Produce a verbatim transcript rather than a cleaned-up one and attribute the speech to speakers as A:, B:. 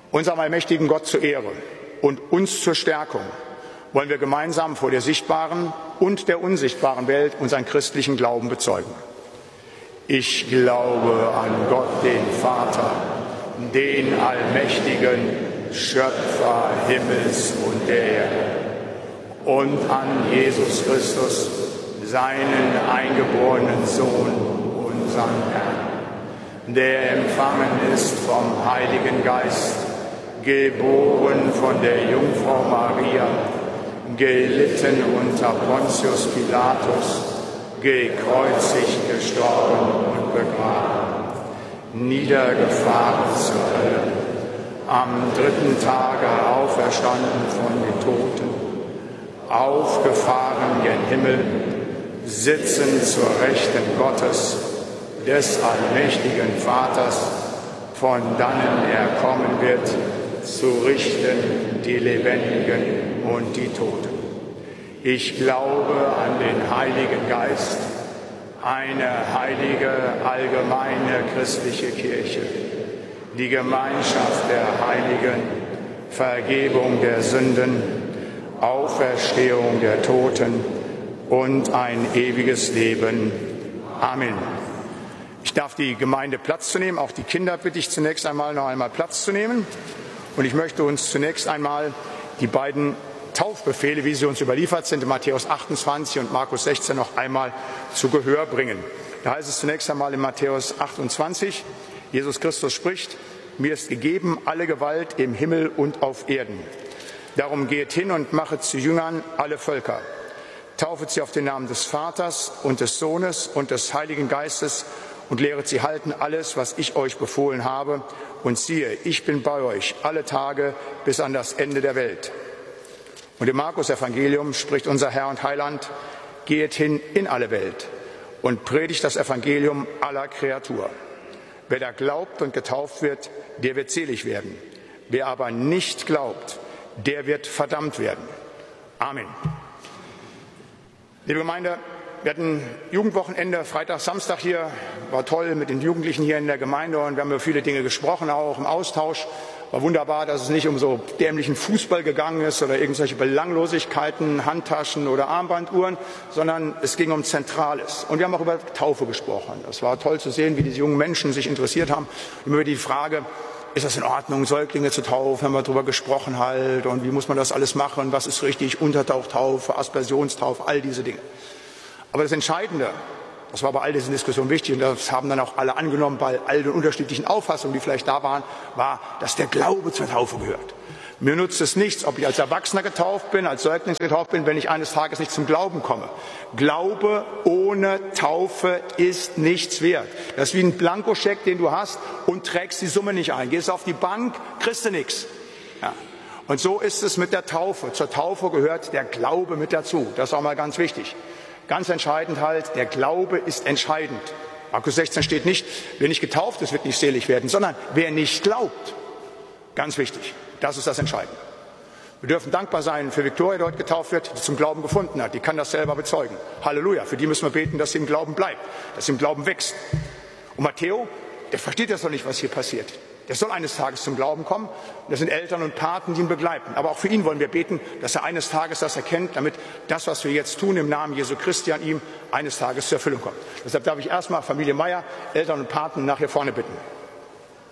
A: Unserem allmächtigen Gott zur Ehre und uns zur Stärkung wollen wir gemeinsam vor der sichtbaren und der unsichtbaren Welt unseren christlichen Glauben bezeugen. Ich glaube an Gott, den Vater, den allmächtigen Schöpfer Himmels und der Erde, und an Jesus Christus, seinen eingeborenen Sohn, unseren Herrn, der empfangen ist vom Heiligen Geist, geboren von der Jungfrau Maria, gelitten unter Pontius Pilatus, gekreuzigt, gestorben und begraben, niedergefahren zur Hölle, am dritten Tage auferstanden von den Toten, aufgefahren gen Himmel, sitzen zur Rechten Gottes, des allmächtigen Vaters, von dannen er kommen wird, zu richten die Lebendigen und die Toten. Ich glaube an den Heiligen Geist, eine heilige, allgemeine christliche Kirche, die Gemeinschaft der Heiligen, Vergebung der Sünden, Auferstehung der Toten und ein ewiges Leben. Amen. Ich darf die Gemeinde Platz zu nehmen, auch die Kinder bitte ich zunächst einmal noch einmal Platz zu nehmen. Und ich möchte uns zunächst einmal die beiden Taufbefehle, wie sie uns überliefert sind, in Matthäus achtundzwanzig und Markus sechzehn noch einmal zu Gehör bringen. Da heißt es zunächst einmal in Matthäus achtundzwanzig, Jesus Christus spricht: Mir ist gegeben alle Gewalt im Himmel und auf Erden. Darum geht hin und machet zu Jüngern alle Völker. Taufet sie auf den Namen des Vaters und des Sohnes und des Heiligen Geistes und lehret sie halten alles, was ich euch befohlen habe. Und siehe, ich bin bei euch alle Tage bis an das Ende der Welt. Und im Markus-Evangelium spricht unser Herr und Heiland: Geht hin in alle Welt und predigt das Evangelium aller Kreatur. Wer da glaubt und getauft wird, der wird selig werden. Wer aber nicht glaubt, der wird verdammt werden. Amen. Liebe Gemeinde, wir hatten Jugendwochenende, Freitag, Samstag hier, war toll mit den Jugendlichen hier in der Gemeinde und wir haben über viele Dinge gesprochen, auch im Austausch. War wunderbar, dass es nicht um so dämlichen Fußball gegangen ist oder irgendwelche Belanglosigkeiten, Handtaschen oder Armbanduhren, sondern es ging um Zentrales. Und wir haben auch über Taufe gesprochen. Das war toll zu sehen, wie diese jungen Menschen sich interessiert haben. Über die Frage, ist das in Ordnung, Säuglinge zu taufen, haben wir darüber gesprochen halt. Und wie muss man das alles machen, was ist richtig, Untertauchtaufe, Aspersionstaufe, all diese Dinge. Aber das Entscheidende, das war bei all diesen Diskussionen wichtig und das haben dann auch alle angenommen, bei all den unterschiedlichen Auffassungen, die vielleicht da waren, war, dass der Glaube zur Taufe gehört. Mir nutzt es nichts, ob ich als Erwachsener getauft bin, als Säugling getauft bin, wenn ich eines Tages nicht zum Glauben komme. Glaube ohne Taufe ist nichts wert. Das ist wie ein Blankoscheck, den du hast und trägst die Summe nicht ein. Gehst auf die Bank, kriegst du nichts. Ja. Und so ist es mit der Taufe. Zur Taufe gehört der Glaube mit dazu. Das ist auch mal ganz wichtig. Ganz entscheidend halt, der Glaube ist entscheidend. Markus sechzehn steht nicht, wer nicht getauft ist, wird nicht selig werden, sondern wer nicht glaubt. Ganz wichtig, das ist das Entscheidende. Wir dürfen dankbar sein für Viktoria, die dort getauft wird, die zum Glauben gefunden hat. Die kann das selber bezeugen. Halleluja, für die müssen wir beten, dass sie im Glauben bleibt, dass sie im Glauben wächst. Und Matteo, der versteht das noch nicht, was hier passiert. Der soll eines Tages zum Glauben kommen. Das sind Eltern und Paten, die ihn begleiten. Aber auch für ihn wollen wir beten, dass er eines Tages das erkennt, damit das, was wir jetzt tun im Namen Jesu Christi an ihm, eines Tages zur Erfüllung kommt. Deshalb darf ich erstmal Familie Meier, Eltern und Paten nach hier vorne bitten.